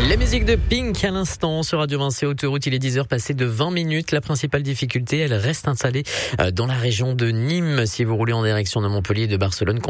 La musique de Pink à l'instant sur Radio Vinci Autoroute. Il est 10h passé de 20 minutes. La principale difficulté, elle reste installée dans la région de Nîmes. Si vous roulez en direction de Montpellier et de Barcelone,